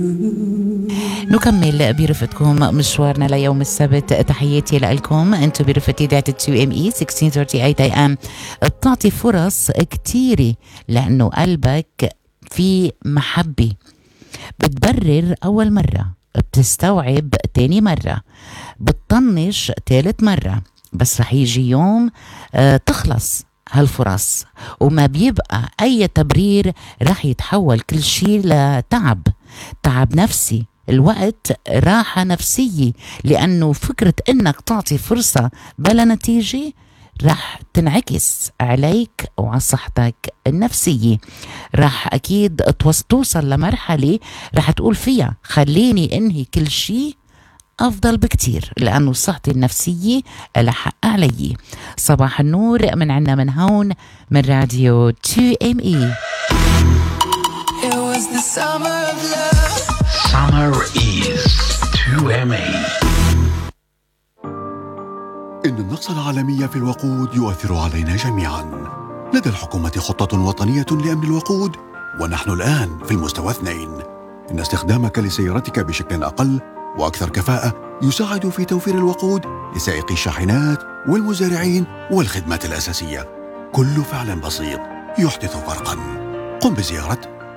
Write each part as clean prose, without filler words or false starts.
نكمل برفقتكم مشوارنا ليوم السبت. تحياتي لكم انتم برفقة إذاعة 2ME 1638 AM. بتعطي فرص كتيرة لأنه قلبك في محبة. بتبرر أول مرة، بتستوعب تاني مرة، بتطنش تالت مرة، بس رح يجي يوم تخلص هالفرص وما بيبقى أي تبرير، رح يتحول كل شيء لتعب، تعب نفسي، الوقت راحة نفسية، لأنه فكرة إنك تعطي فرصة بلا نتيجة رح تنعكس عليك وعلى صحتك النفسية. رح أكيد توصل لمرحلة رح تقول فيها خليني انهي كل شيء أفضل بكتير، لأنه صحتي النفسية لها حق علي. صباح النور من عنا من هون من راديو 2ME. It was the summer of love. Summer is 2ME. إن النقص العالمي في الوقود يؤثر علينا جميعا. لدى الحكومة خطة وطنية لأمن الوقود، ونحن الآن في المستوى 2. إن استخدامك لسيارتك بشكل أقل وأكثر كفاءة يساعد في توفير الوقود لسائقي الشاحنات والمزارعين والخدمات الأساسية. كل فعل بسيط يحدث فرقا. قم بزيارة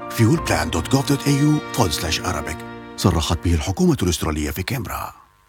fuelplan.gov.au/Arabic. صرحت به الحكومة الأسترالية في كامبرا.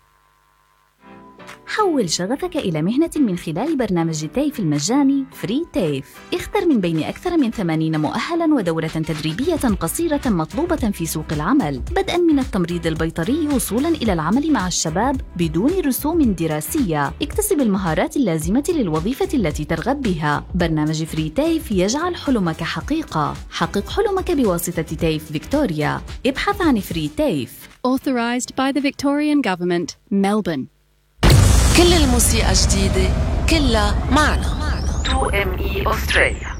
حول شغفك إلى مهنة من خلال برنامج تيف المجاني فري تيف. اختر من بين أكثر من 80 مؤهلاً ودورة تدريبية قصيرة مطلوبة في سوق العمل، بدءاً من التمريض البيطري وصولاً إلى العمل مع الشباب بدون رسوم دراسية. اكتسب المهارات اللازمة للوظيفة التي ترغب بها. برنامج فري تيف يجعل حلمك حقيقة. حقق حلمك بواسطة تيف فيكتوريا. ابحث عن فري تيف. Authorised by the Victorian Government, Melbourne. كل الموسيقى جديدة، كلها معنا 2ME أستراليا.